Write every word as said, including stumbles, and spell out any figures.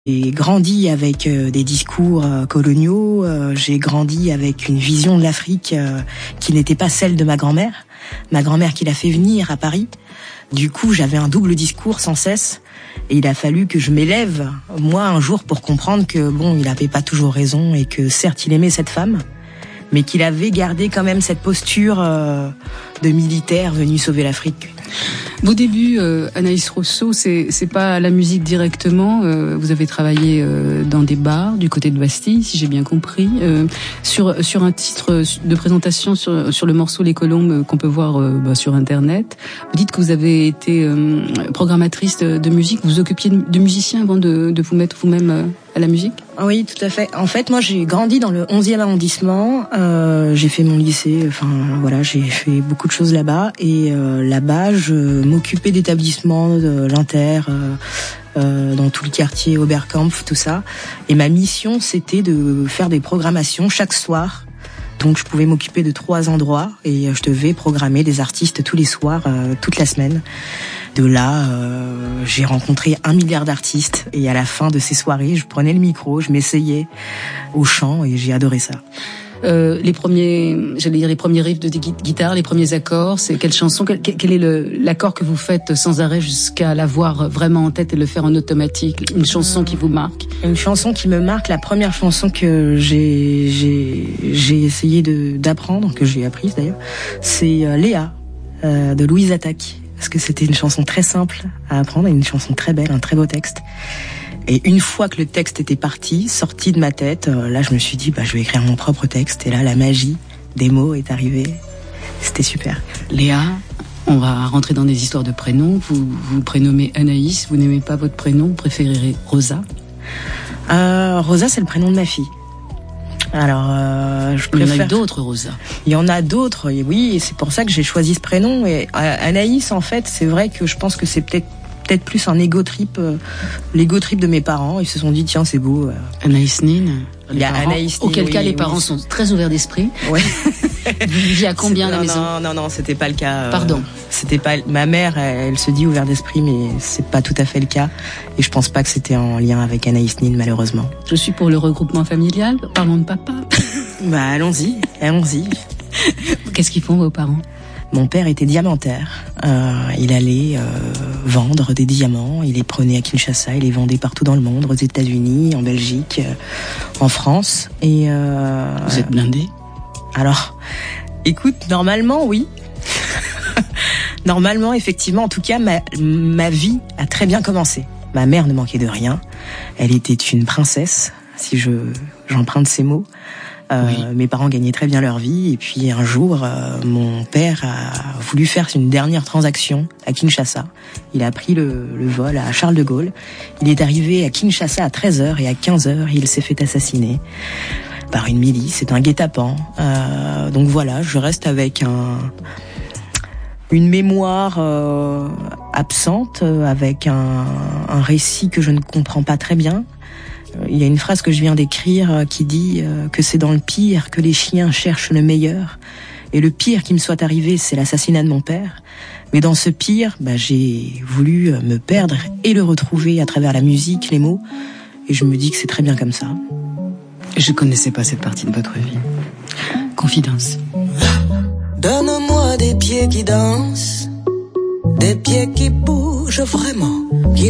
J'ai grandi avec euh, des discours euh, coloniaux, euh, j'ai grandi avec une vision de l'Afrique euh, qui n'était pas celle de ma grand-mère, ma grand-mère qui l'a fait venir à Paris. Du coup, j'avais un double discours sans cesse et il a fallu que je m'élève, moi, un jour pour comprendre que, bon, il n'avait pas toujours raison et que, certes, il aimait cette femme, mais qu'il avait gardé quand même cette posture euh, de militaire venu sauver l'Afrique. Vos débuts, euh, Anaïs Rosso, c'est, c'est pas la musique directement. Euh, vous avez travaillé euh, dans des bars du côté de Bastille, si j'ai bien compris. Euh, sur sur un titre de présentation sur sur le morceau Les Colombes qu'on peut voir euh, bah, sur Internet. Vous dites que vous avez été euh, programmatrice de, de musique. Vous vous occupiez de, de musiciens avant de, de vous mettre vous-même euh, à la musique? Oui, tout à fait. En fait, moi, j'ai grandi dans le onzième arrondissement. Euh, j'ai fait mon lycée. Enfin, voilà, j'ai fait beaucoup de choses là-bas. Et euh, là-bas, je m'occupais d'établissements, de l'Inter, euh, euh, dans tout le quartier Oberkampf, tout ça. Et ma mission, c'était de faire des programmations chaque soir. Donc, je pouvais m'occuper de trois endroits et je devais programmer des artistes tous les soirs, euh, toute la semaine. De là, euh, j'ai rencontré un milliard d'artistes et à la fin de ces soirées, je prenais le micro, je m'essayais au chant et j'ai adoré ça. Euh, les premiers, j'allais dire les premiers riffs de guitare, les premiers accords, c'est quelle chanson, quel, quel est le, l'accord que vous faites sans arrêt jusqu'à l'avoir vraiment en tête et le faire en automatique? Une chanson qui vous marque? Une chanson qui me marque, la première chanson que j'ai, j'ai, j'ai essayé de, d'apprendre, que j'ai apprise d'ailleurs, c'est euh, Léa, euh, de Louise Attaque. Parce que c'était une chanson très simple à apprendre et une chanson très belle, un très beau texte. Et une fois que le texte était parti, sorti de ma tête, euh, là je me suis dit bah je vais écrire mon propre texte et là la magie des mots est arrivée. C'était super. Léa, on va rentrer dans des histoires de prénoms. Vous vous prénommez Anaïs, vous n'aimez pas votre prénom, vous préférez Rosa? euh, Rosa, c'est le prénom de ma fille. Alors, euh, je préfère... Il y en a d'autres, Rosa. Il y en a d'autres, et oui, et c'est pour ça que j'ai choisi ce prénom. Et Anaïs, en fait, c'est vrai que je pense que c'est peut-être peut-être plus un ego trip, euh, l'ego trip de mes parents. Ils se sont dit, tiens, c'est beau. Euh... Anaïs Nin. Il y a Anaïs Nin. Auquel oui, cas, les oui, parents oui. sont très ouverts d'esprit. Ouais. Vous viviez à combien à la non, maison? Non, non, non, c'était pas le cas. Euh, Pardon. C'était pas. Ma mère, elle, elle se dit ouvert d'esprit, mais c'est pas tout à fait le cas. Et je pense pas que c'était en lien avec Anaïs Nin, malheureusement. Je suis pour le regroupement familial. Parlons de papa. Bah, allons-y, allons-y. Qu'est-ce qu'ils font vos parents? Mon père était diamantaire. Euh, il allait euh, vendre des diamants. Il les prenait à Kinshasa, il les vendait partout dans le monde, aux États-Unis, en Belgique, euh, en France. Et euh, vous êtes blindé? Alors, écoute, normalement, oui. Normalement, effectivement, en tout cas, ma, ma vie a très bien commencé. Ma mère ne manquait de rien. Elle était une princesse, si je j'emprunte ces mots. Euh, oui. Mes parents gagnaient très bien leur vie et puis un jour, euh, mon père a voulu faire une dernière transaction à Kinshasa. Il a pris le, le vol à Charles de Gaulle. Il est arrivé à Kinshasa à treize heures et à quinze heures, il s'est fait assassiner par une milice. C'est un guet-apens. Euh, donc voilà, je reste avec un, une mémoire euh, absente, avec un, un récit que je ne comprends pas très bien. Il y a une phrase que je viens d'écrire qui dit que c'est dans le pire que les chiens cherchent le meilleur. Et le pire qui me soit arrivé, c'est l'assassinat de mon père. Mais dans ce pire, bah, j'ai voulu me perdre et le retrouver à travers la musique, les mots. Et je me dis que c'est très bien comme ça. Je connaissais pas cette partie de votre vie. Confidence. Donne-moi des pieds qui dansent, des pieds qui bougent vraiment, qui